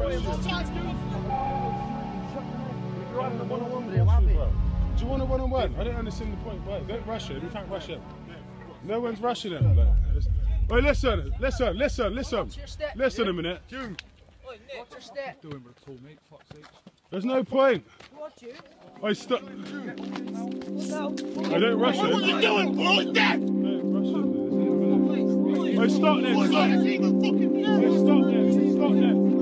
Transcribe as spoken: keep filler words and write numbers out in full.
Do you want a one-on-one? I don't understand the point. Wait, don't rush him. You can't rush him. No one's rushing him. Like, wait, listen, listen, listen, listen. Listen a minute. June. What's your step? Doing with a tall mate, fuck's sake. There's no point. What, you? I stop. No. I don't rush him. What are you doing, boy? Dead! Don't rush him. I stop there. Stop. I stop there. Stop there.